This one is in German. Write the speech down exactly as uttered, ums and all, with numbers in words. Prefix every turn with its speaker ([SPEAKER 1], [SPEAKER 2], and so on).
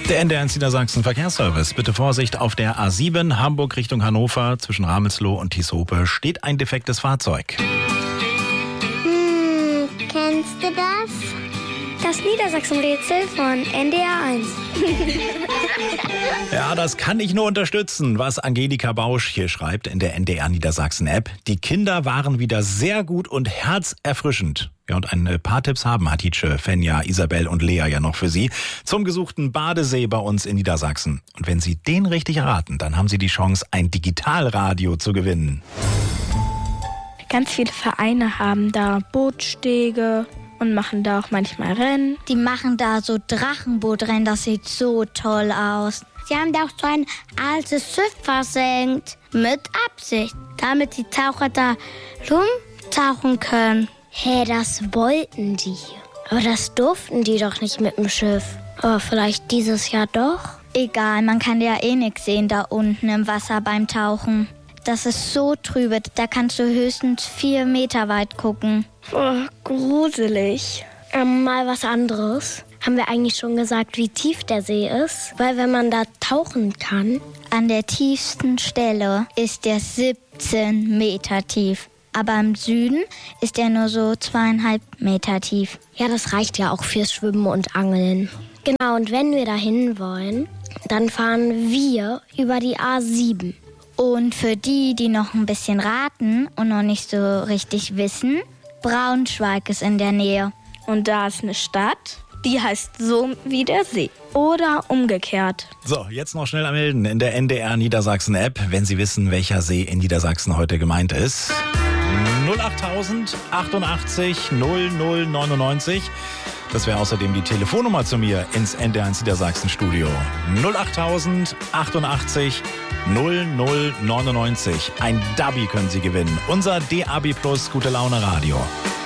[SPEAKER 1] Der N D R eins Niedersachsen Verkehrsservice. Bitte Vorsicht auf der A sieben Hamburg Richtung Hannover. Zwischen Ramelsloh und Tieshope steht ein defektes Fahrzeug.
[SPEAKER 2] Hm, kennst du das?
[SPEAKER 3] Das Niedersachsen-Rätsel von N D R eins.
[SPEAKER 1] Ja, das kann ich nur unterstützen, was Angelika Bausch hier schreibt in der N D R Niedersachsen-App. Die Kinder waren wieder sehr gut und herzerfrischend. Ja, und ein paar Tipps haben Hatice, Fenja, Isabel und Lea ja noch für Sie zum gesuchten Badesee bei uns in Niedersachsen. Und wenn Sie den richtig erraten, dann haben Sie die Chance, ein Digitalradio zu gewinnen.
[SPEAKER 4] Ganz viele Vereine haben da Bootstege und machen da auch manchmal Rennen.
[SPEAKER 2] Die machen da so Drachenbootrennen, das sieht so toll aus. Sie haben da auch so ein altes Schiff versenkt. Mit Absicht, damit die Taucher da rumtauchen können. Hä, hey, das wollten die. Aber das durften die doch nicht mit dem Schiff. Aber vielleicht dieses Jahr doch?
[SPEAKER 4] Egal, man kann ja eh nichts sehen da unten im Wasser beim Tauchen. Das ist so trübe, da kannst du höchstens vier Meter weit gucken.
[SPEAKER 3] Oh, gruselig.
[SPEAKER 2] Ähm, mal was anderes. Haben wir eigentlich schon gesagt, wie tief der See ist? Weil wenn man da tauchen kann...
[SPEAKER 4] An der tiefsten Stelle ist der siebzehn Meter tief. Aber im Süden ist er nur so zweieinhalb Meter tief.
[SPEAKER 2] Ja, das reicht ja auch fürs Schwimmen und Angeln. Genau, und wenn wir da hin wollen, dann fahren wir über die A sieben.
[SPEAKER 4] Und für die, die noch ein bisschen raten und noch nicht so richtig wissen, Braunschweig ist in der Nähe.
[SPEAKER 3] Und da ist eine Stadt, die heißt so wie der See. Oder umgekehrt.
[SPEAKER 1] So, jetzt noch schnell anmelden in der N D R Niedersachsen App, wenn Sie wissen, welcher See in Niedersachsen heute gemeint ist. null achttausend achtundachtzig null null neunundneunzig. Das wäre außerdem die Telefonnummer zu mir ins N D R eins Niedersachsen Studio. null achttausend achtundachtzig null null neunundneunzig. Ein Dubby können Sie gewinnen. Unser D A B Plus Gute Laune Radio.